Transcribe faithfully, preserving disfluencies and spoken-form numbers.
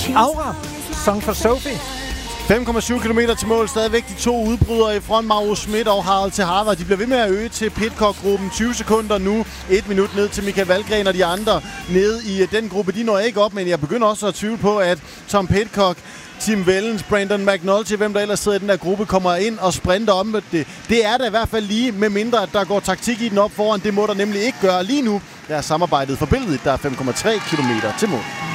Aura, Song for Sophie. fem komma syv kilometer til mål. Stadigvæk de to udbrydere i front, Mauro Schmidt og Harald Tehava. De bliver ved med at øge til Pidcock-gruppen. tyve sekunder nu. Et minut ned til Michael Valgren og de andre nede i den gruppe. De når ikke op, men jeg begynder også at tvivle på, at Tom Pidcock, Tim Wellens, Brandon McNulty, hvem der ellers sidder i den der gruppe, kommer ind og sprinter om det. Det er da i hvert fald lige, med mindre at der går taktik i den op foran. Det må der nemlig ikke gøre lige nu. Der er samarbejdet forbilledet. Der er fem komma tre kilometer til mål.